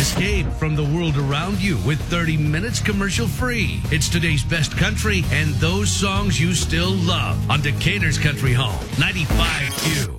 Escape from the world around you with 30 minutes commercial free. It's today's best country and those songs you still love on Decatur's Country Home, 95Q.